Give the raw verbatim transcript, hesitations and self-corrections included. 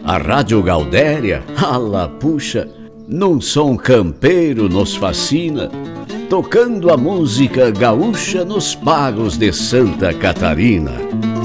A Rádio Gaudéria, ala puxa, num som campeiro nos fascina, tocando a música gaúcha nos pagos de Santa Catarina.